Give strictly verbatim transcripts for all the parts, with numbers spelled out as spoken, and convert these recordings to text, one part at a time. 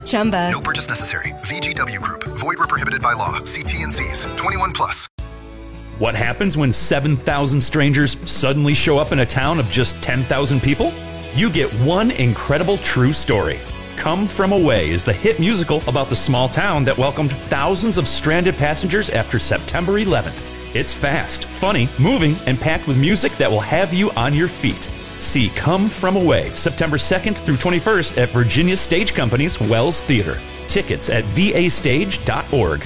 Chumba. No purchase necessary. V G W Group. Void where prohibited by law. See T N Cs. twenty-one plus. What happens when seven thousand strangers suddenly show up in a town of just ten thousand people? You get one incredible true story. Come From Away is the hit musical about the small town that welcomed thousands of stranded passengers after September eleventh. It's fast, funny, moving, and packed with music that will have you on your feet. See Come From Away, September second through twenty-first at Virginia Stage Company's Wells Theater. Tickets at v a stage dot org.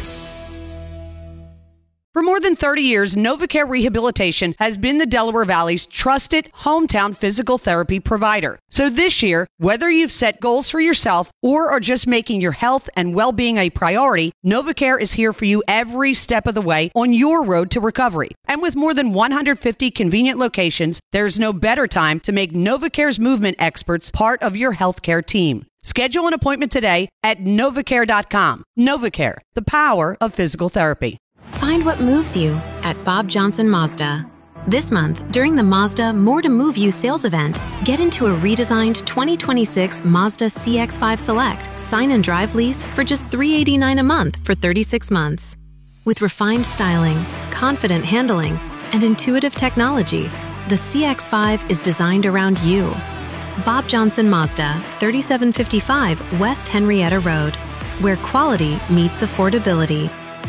For more than thirty years, NovaCare Rehabilitation has been the Delaware Valley's trusted hometown physical therapy provider. So this year, whether you've set goals for yourself or are just making your health and well-being a priority, NovaCare is here for you every step of the way on your road to recovery. And with more than one hundred fifty convenient locations, there's no better time to make NovaCare's movement experts part of your healthcare team. Schedule an appointment today at novacare dot com. NovaCare, the power of physical therapy. Find what moves you at Bob Johnson Mazda. This month, during the Mazda More to Move You sales event, get into a redesigned twenty twenty-six Mazda C X five Select sign and drive lease for just three hundred eighty-nine dollars a month for thirty-six months. With refined styling, confident handling, and intuitive technology, the C X five is designed around you. Bob Johnson Mazda, thirty-seven fifty-five West Henrietta Road, where quality meets affordability.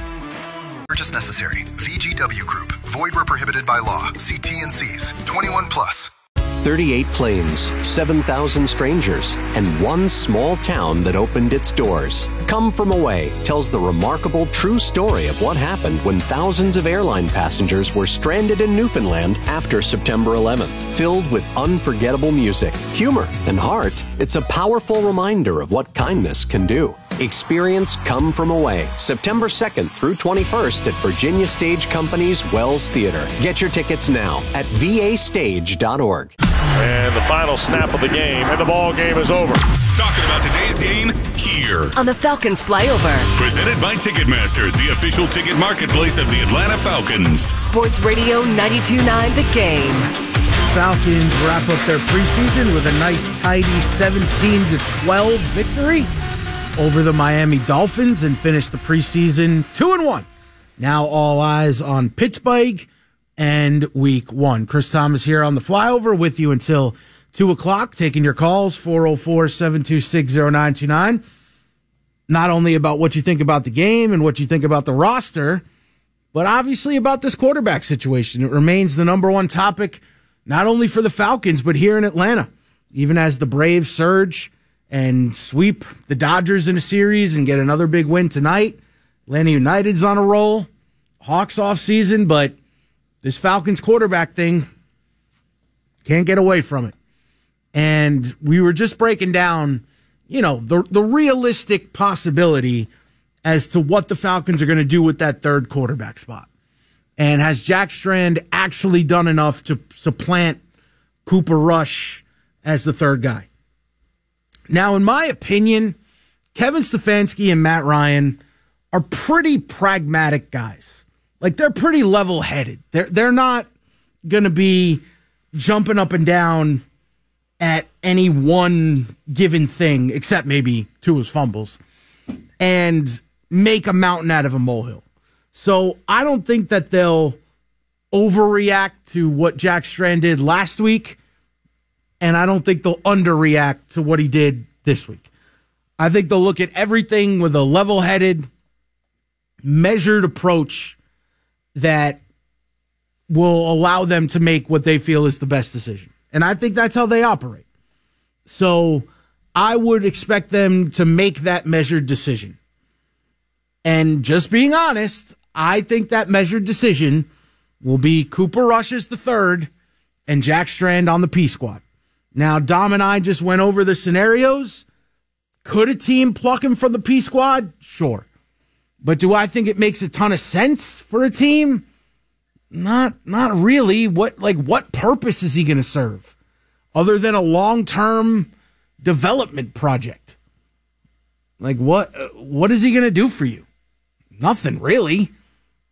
Purchase necessary. V G W Group. Void where prohibited by law. See T N Cs. twenty-one plus. thirty-eight planes, seven thousand strangers, and one small town that opened its doors. Come From Away tells the remarkable true story of what happened when thousands of airline passengers were stranded in Newfoundland after September eleventh. Filled with unforgettable music, humor, and heart, it's a powerful reminder of what kindness can do. Experience Come From Away, September second through twenty-first at Virginia Stage Company's Wells Theater. Get your tickets now at v a stage dot org. And the final snap of the game, and the ball game is over. Talking about today's game here on the Falcons Flyover. Presented by Ticketmaster, the official ticket marketplace of the Atlanta Falcons. Sports Radio ninety-two point nine The Game. Falcons wrap up their preseason with a nice tidy seventeen to twelve victory over the Miami Dolphins and finish the preseason two and one. Now all eyes on Pittsburgh and week one. Chris Thomas here on the Flyover with you until two o'clock, taking your calls, four oh four, seven two six, oh nine two nine. Not only about what you think about the game and what you think about the roster, but obviously about this quarterback situation. It remains the number one topic, not only for the Falcons, but here in Atlanta. Even as the Braves surge and sweep the Dodgers in a series and get another big win tonight. Atlanta United's on a roll. Hawks off season, but this Falcons quarterback thing, can't get away from it. And we were just breaking down, you know, the the realistic possibility as to what the Falcons are going to do with that third quarterback spot. And has Jack Strand actually done enough to supplant Cooper Rush as the third guy? Now, in my opinion, Kevin Stefanski and Matt Ryan are pretty pragmatic guys. Like, they're pretty level-headed. They're, they're not going to be jumping up and down at any one given thing, except maybe Tua's fumbles, and make a mountain out of a molehill. So I don't think that they'll overreact to what Jack Strand did last week, and I don't think they'll underreact to what he did this week. I think they'll look at everything with a level-headed, measured approach that will allow them to make what they feel is the best decision. And I think that's how they operate. So I would expect them to make that measured decision. And just being honest, I think that measured decision will be Cooper Rush as the third and Jack Strand on the P squad. Now, Dom and I just went over the scenarios. Could a team pluck him from the P squad? Sure. But do I think it makes a ton of sense for a team? Not not really. What like what purpose is he going to serve other than a long-term development project? Like what what is he going to do for you? Nothing really.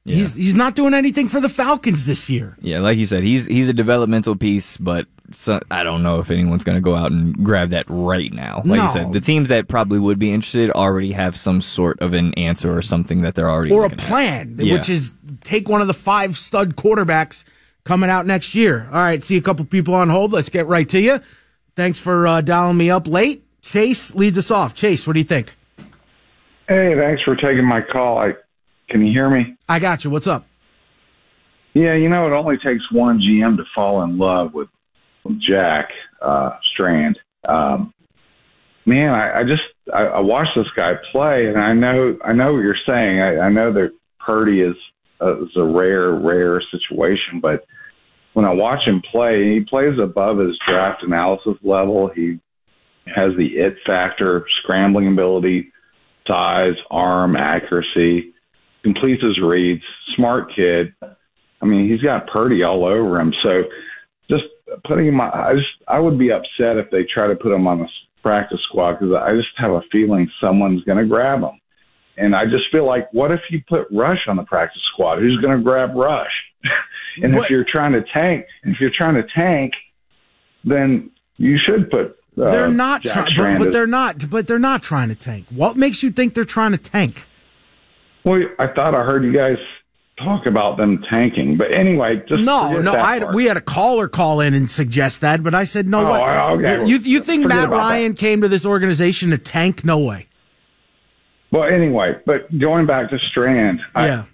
Yeah. He's he's not doing anything for the Falcons this year. Yeah, like you said, he's he's a developmental piece, but so, I don't know if anyone's going to go out and grab that right now. Like no. you said, the teams that probably would be interested already have some sort of an answer or something that they're already or a plan, at. which yeah. is take one of the five stud quarterbacks coming out next year. All right, see a couple people on hold. Let's get right to you. Thanks for uh, dialing me up late. Chase leads us off. Chase, what do you think? Hey, thanks for taking my call. I Can you hear me? I got you. What's up? Yeah, you know, it only takes one G M to fall in love with, with Jack uh, Strand. Um, man, I, I just I, I watched this guy play, and I know I know what you're saying. I, I know that Purdy is, uh, is a rare, rare situation, but when I watch him play, he plays above his draft analysis level. He has the it factor, scrambling ability, size, arm, accuracy, completes his reads, smart kid. I mean, he's got Purdy all over him. So just putting him on, I just, I would be upset if they try to put him on a practice squad because I just have a feeling someone's going to grab him. And I just feel like, what if you put Rush on the practice squad? Who's going to grab Rush? and what? if you're trying to tank, if you're trying to tank, then you should put Uh, they're not trying, but, but they're not. But they're not trying to tank. What makes you think they're trying to tank? Well, I thought I heard you guys talk about them tanking, but anyway, just no, no. I we had a caller call in and suggest that, but I said no. Oh, what? Okay. You you think Forget Matt Ryan that. came to this organization to tank? No way. Well, anyway, but going back to Strand, yeah.